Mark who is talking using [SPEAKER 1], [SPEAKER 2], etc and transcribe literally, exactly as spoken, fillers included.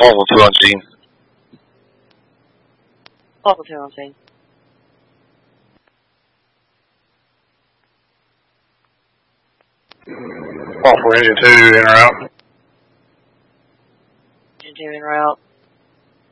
[SPEAKER 1] Level two on scene.
[SPEAKER 2] Level two on scene.
[SPEAKER 1] Call for engine two in or out.
[SPEAKER 2] Engine two in route.